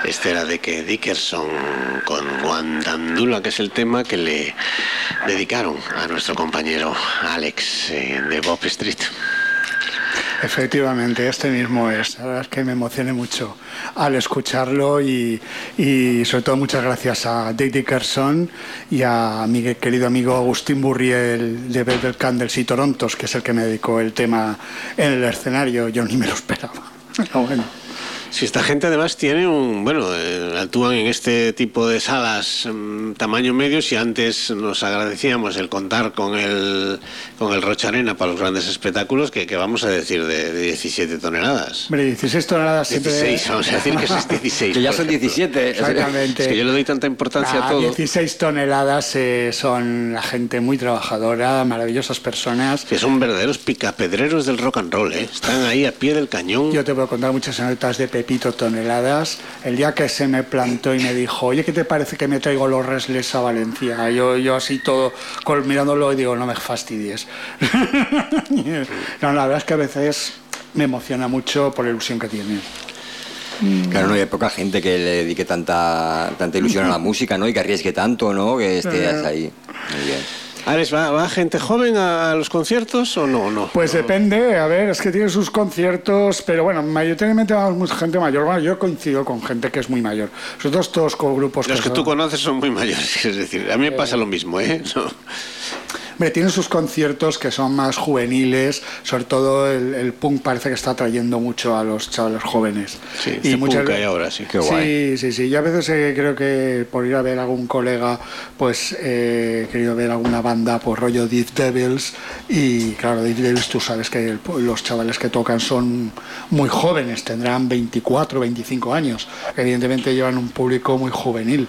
Este era de que Dickerson con Guandandula, que es el tema que le dedicaron a nuestro compañero Alex de Bob Street. Efectivamente, este mismo es. La verdad es que me emocioné mucho al escucharlo y sobre todo muchas gracias a Dave Dickerson y a mi querido amigo Agustín Burriel de Velvet Candles y Torontos, que es el que me dedicó el tema en el escenario. Yo ni me lo esperaba. Pero bueno. Si esta gente además tiene actúan en este tipo de salas tamaño medio. Si antes nos agradecíamos el contar con el Rocha Arena para los grandes espectáculos, que vamos a decir de 17 toneladas. Hombre, 16 toneladas 16, siempre... vamos a decir que es 16. Que ya son 17. Exactamente. Es que yo le doy tanta importancia a todo. 16 toneladas son la gente muy trabajadora, maravillosas personas. Que son verdaderos picapedreros del rock and roll, ¿eh? Están ahí a pie del cañón. Yo te puedo contar muchas anécdotas de Pepito Toneladas. El día que se me plantó y me dijo, oye, ¿qué te parece que me traigo los Restless a Valencia? Yo así todo mirándolo y digo, no me fastidies. No, la verdad es que a veces me emociona mucho por la ilusión que tiene. Claro, no hay poca gente que le dedique tanta ilusión a la música, ¿no? Y que arriesgue tanto, ¿no? Que estés ahí. Muy bien. Alex, ¿va gente joven a los conciertos o no? Pues depende, a ver, es que tiene sus conciertos, pero bueno, mayoritariamente vamos gente mayor. Bueno, yo coincido con gente que es muy mayor. Nosotros todos con grupos... Los que tú conoces son muy mayores, es decir, a mí me pasa lo mismo, ¿eh? No. Hombre, tienen sus conciertos que son más juveniles, sobre todo el punk parece que está atrayendo mucho a los chavales jóvenes. Sí, y muchas punk hay ahora, sí. Qué guay. Sí. Yo a veces creo que por ir a ver a algún colega, pues he querido ver alguna banda por rollo Death Devils, y claro, Death Devils tú sabes que los chavales que tocan son muy jóvenes, tendrán 24, 25 años. Evidentemente llevan un público muy juvenil.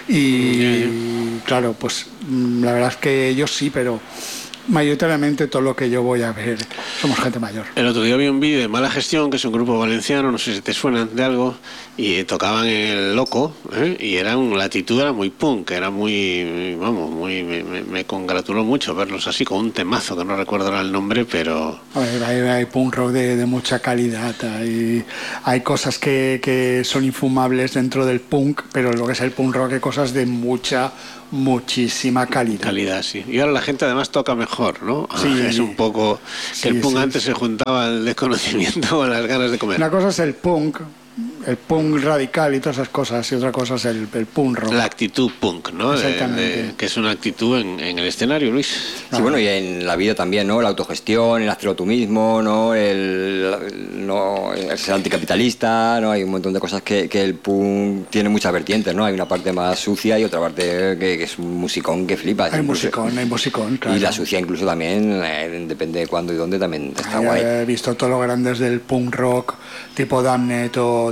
Y claro, pues la verdad es que ellos sí, pero mayoritariamente todo lo que yo voy a ver somos gente mayor. El otro día vi un vídeo de Mala Gestión, que es un grupo valenciano, no sé si te suenan de algo, y tocaban en el Loco, y la actitud era muy punk, era muy, me congratuló mucho verlos así con un temazo que no recuerdo ahora el nombre, pero... A ver, hay punk rock de mucha calidad, hay cosas que son infumables dentro del punk, pero lo que es el punk rock hay cosas de muchísima calidad, sí. Y ahora la gente además toca mejor, ¿no? Sí, es un poco que el punk antes se juntaba el desconocimiento con las ganas de comer. Una cosa es el punk radical y todas esas cosas, y otra cosa es el punk rock. La actitud punk, ¿no? Exactamente. Que es una actitud en el escenario, Luis. Sí, bueno, y en la vida también, ¿no? La autogestión, el hazlo tú mismo, ¿no? El ser anticapitalista, ¿no? Hay un montón de cosas que el punk tiene muchas vertientes, ¿no? Hay una parte más sucia y otra parte que es un musicón que flipas. Hay musicón, claro. Y la sucia incluso también, depende de cuándo y dónde, también está guay. He visto todos los grandes del punk rock, tipo Damned o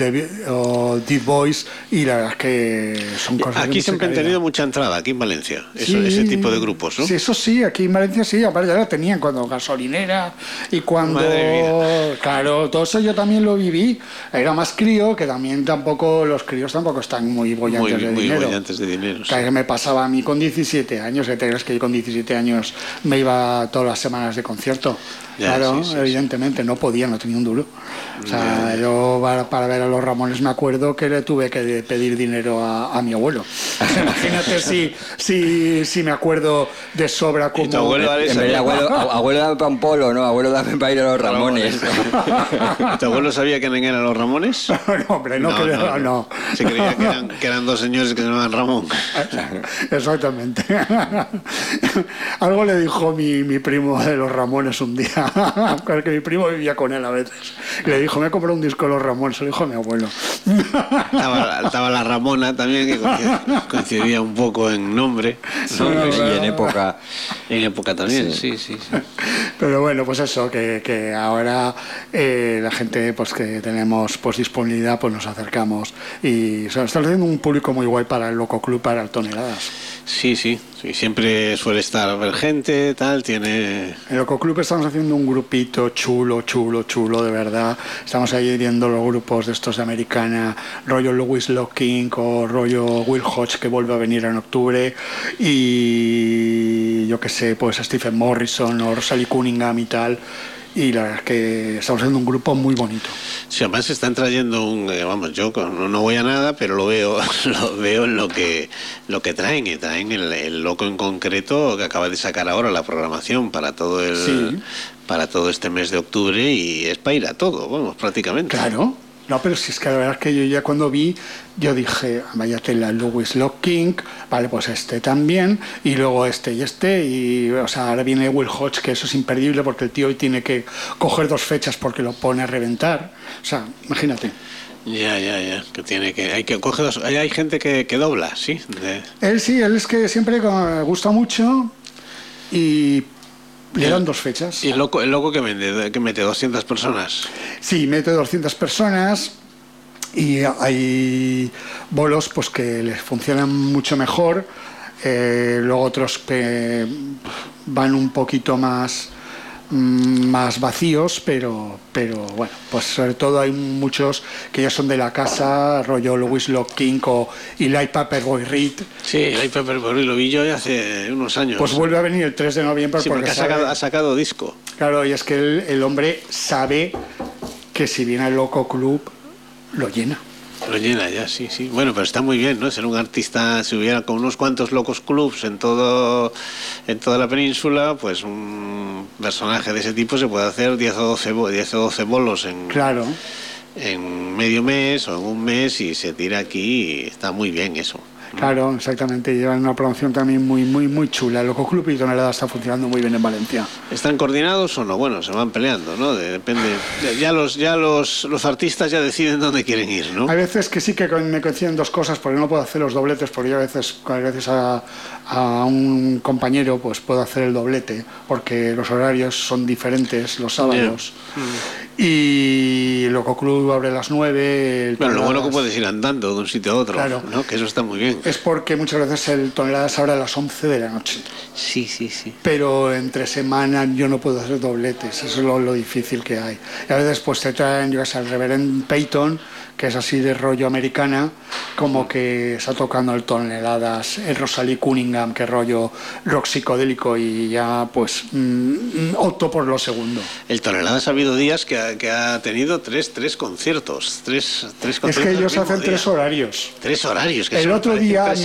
Deep Boys, y la verdad es que son cosas... Aquí siempre han tenido mucha entrada, aquí en Valencia, ese tipo de grupos, ¿no? Sí, eso sí, aquí en Valencia sí, aparte ya la tenían cuando Gasolinera y cuando... Claro, todo eso yo también lo viví. Era más crío, que también los críos tampoco están muy bollantes de dinero. Muy bollantes de dinero, sí. Que me pasaba a mí con 17 años, que te crees que yo con 17 años me iba todas las semanas de concierto. Ya, claro, sí, evidentemente no podía, no tenía un duro. O sea, yo para ver a los Ramones me acuerdo que le tuve que pedir dinero a mi abuelo. Imagínate si me acuerdo de sobra como... ¿Y tu abuelo, Alex, abuelo dame para un polo, ¿no? Abuelo dame para ir a los Ramones. ¿Tu abuelo sabía quién eran los Ramones? No, hombre, no. Se creía que eran dos señores que se llamaban Ramón. Exactamente. Algo le dijo mi primo de los Ramones un día. Que mi primo vivía con él a veces. Y le dijo, me he comprado un disco de los Ramones. Se lo dijo a mi abuelo. Estaba la Ramona también, que coincidía un poco en nombre, ¿no? Y en época. En época también, sí. Pero bueno, pues eso, que ahora la gente pues que tenemos pues disponibilidad, pues nos acercamos. Y estamos haciendo un público muy guay para el Loco Club, para el Toneladas. Sí, siempre suele estar ver gente, tal, tiene... En el Loco Club estamos haciendo un grupito chulo, de verdad. Estamos ahí viendo los grupos de estos de Americana, rollo Louis Locking o rollo Will Hodge, que vuelve a venir en octubre, y yo qué sé, pues Stephen Morrison o Rosalie Cunningham y tal. y la verdad es que estamos haciendo un grupo muy bonito. Sí, además se están trayendo vamos, yo no voy a nada, pero lo veo en lo que traen, y traen el loco en concreto que acaba de sacar ahora la programación para todo para todo este mes de octubre, y es para ir a todo, vamos, prácticamente. Claro. No, pero si es que la verdad es que yo ya cuando vi, yo dije, vaya tela, Louis Locke King, vale, pues este también, y luego y o sea, ahora viene Will Hodge, que eso es imperdible porque el tío hoy tiene que coger 2 fechas porque lo pone a reventar, o sea, imagínate. Ya, hay que coger hay gente que dobla, ¿sí? Él es que siempre gusta mucho y le dan 2 fechas. ¿Y el loco que vende, que mete 200 personas? Sí, mete 200 personas y hay bolos pues que les funcionan mucho mejor, luego otros que van un poquito más vacíos, pero bueno, pues sobre todo hay muchos que ya son de la casa, rollo Louis Locke King o Eli Paperboy Reed. Sí, Eli Paperboy lo vi yo hace unos años. Pues vuelve a venir el 3 de noviembre, sí, porque ha sacado disco. Claro, y es que el hombre sabe que si viene al Loco Club lo llena. Lo llena ya, sí. Bueno, pero está muy bien, ¿no? Ser un artista, si hubiera con unos cuantos locos clubs en toda la península, pues un personaje de ese tipo se puede hacer 10 o 12 bolos en medio mes o en un mes, y se tira aquí, y está muy bien eso. Claro, exactamente. Llevan una promoción también muy, muy, muy chula. El Loco Club y Tonelada está funcionando muy bien en Valencia. ¿Están coordinados o no? Bueno, se van peleando, ¿no? Depende. Ya los artistas ya deciden dónde quieren ir, ¿no? Hay veces que sí que me coinciden 2 cosas, porque no puedo hacer los dobletes, porque yo a veces, gracias a un compañero, pues puedo hacer el doblete, porque los horarios son diferentes los sábados. Y el Loco Club abre a las 9. Bueno, lo bueno que puedes ir andando de un sitio a otro, claro, ¿no? Que eso está muy bien. Es porque muchas veces el Toneladas abre a las 11 de la noche. Sí. Pero entre semana yo no puedo hacer dobletes, eso es lo difícil que hay. Y a veces pues te traen, yo qué sé, al Reverend Peyton, que es así de rollo americana, como que está tocando el Toneladas, el Rosalie Cunningham, que es rollo rock psicodélico, y ya pues opto por lo segundo. El Toneladas ha habido días que ha tenido tres conciertos. Tres conciertos. Es que ellos hacen 3 horarios. 3 horarios, que el otro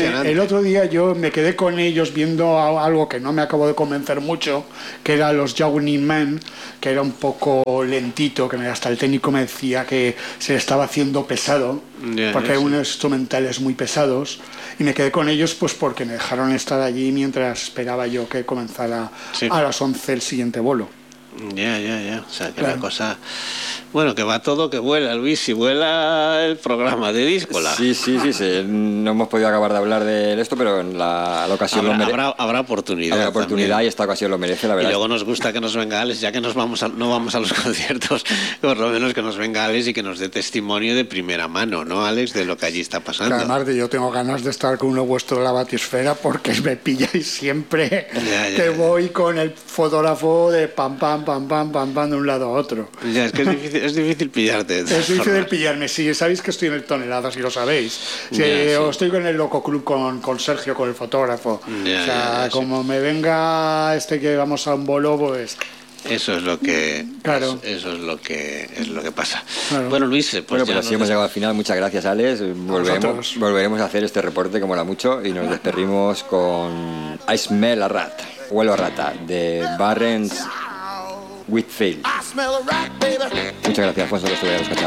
día yo me quedé con ellos viendo algo que no me acabó de convencer mucho, que era los Journey Men, que era un poco lentito, que hasta el técnico me decía que se le estaba haciendo pesado, porque hay unos instrumentales muy pesados, y me quedé con ellos pues porque me dejaron estar allí mientras esperaba yo que comenzara a las 11 el siguiente bolo. Ya. O sea, que la cosa... Bueno, que va todo, que vuela, Luis, si vuela el programa de Díscola. Sí. No hemos podido acabar de hablar de esto, pero en la ocasión habrá oportunidad. Habrá oportunidad también. Y esta ocasión lo merece, la verdad. Y luego nos gusta que nos venga Alex, ya que no vamos a los conciertos, por lo menos que nos venga Alex y que nos dé testimonio de primera mano, ¿no, Alex? De lo que allí está pasando. Además, yo tengo ganas de estar con uno vuestro de la Batisfera, porque me pilláis siempre que voy con el fotógrafo de pam, de un lado a otro. Ya, es que es difícil pillarte. Es difícil pillarme, sí. Sabéis que estoy en el Toneladas y lo sabéis. Sí, estoy con el Loco Club con Sergio, con el fotógrafo. Como me venga que vamos a un bolo, pues... Eso es lo que claro. Eso es lo que pasa. Claro. Bueno, Luis, pues así hemos llegado al final. Muchas gracias, Alex. Volveremos a hacer este reporte que mola mucho, y nos despedimos con I Smell a Rat, huelo a rata, de Barrens Whitfield. Muchas gracias, Alfonso, que estuve escuchando.